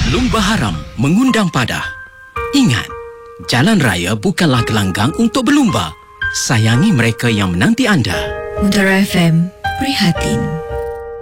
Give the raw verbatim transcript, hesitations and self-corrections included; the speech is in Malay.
Lumba haram mengundang padah. Ingat, jalan raya bukanlah gelanggang untuk berlumba. Sayangi mereka yang menanti anda. Mutiara F M, prihatin.